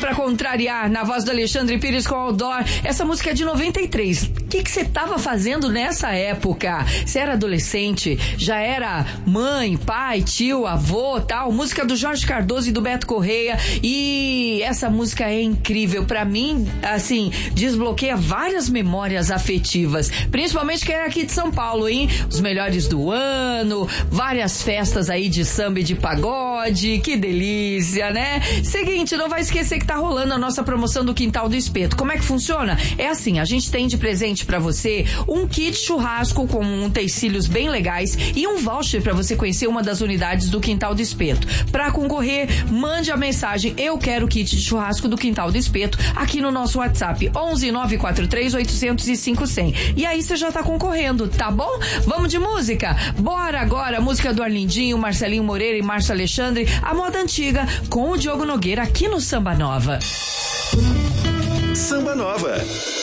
pra contrariar, na voz do Alexandre Pires com Outdoor. Essa música é de 93. O que você tava fazendo nessa época? Você era adolescente? Já era mãe, pai, tio, avô, tal? Música do Jorge Cardoso e do Beto Correia. E essa música é incrível. Pra mim, assim, desbloqueia várias memórias afetivas. Principalmente quem é aqui de São Paulo, hein? Os melhores do ano, várias festas aí de samba e de pagode. Que delícia, né? Seguinte, não vai esquecer que tá rolando a nossa promoção do Quintal do Espeto. Como é que funciona? É assim, a gente tem de presente pra você um kit churrasco com utensílios bem legais e um voucher pra você conhecer uma das unidades do Quintal do Espeto. Pra concorrer, mande a mensagem "Eu quero kit de churrasco do Quintal do Espeto" aqui no nosso WhatsApp 11 943 800 5100. E aí você já tá concorrendo, tá bom? Vamos de música? Bora agora, música do Arlindinho, Marcelinho Moreira e Márcio Alexandre, a moda antiga com o Diogo Nogueira aqui no Samba Nova. Samba Nova.